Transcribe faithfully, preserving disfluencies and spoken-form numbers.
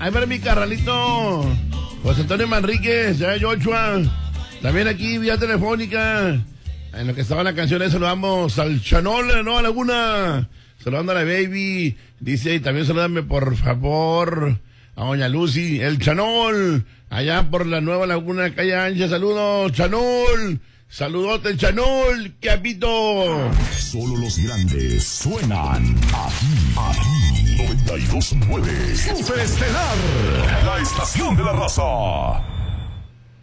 ahí va mi carnalito José Antonio Manríquez, ya Joshua. También aquí vía telefónica. En lo que estaba la canción, ahí saludamos al Chanol, ¿no? A Laguna. Saludando a la baby. Dice, y también saludame por favor a doña Lucy, el Chanol, allá por la Nueva Laguna, calle Ancha. Saludos, Chanol. Saludote, Chanol, capito. Solo los grandes suenan aquí, aquí. noventa y dos punto nueve Superestelar, la estación de la raza.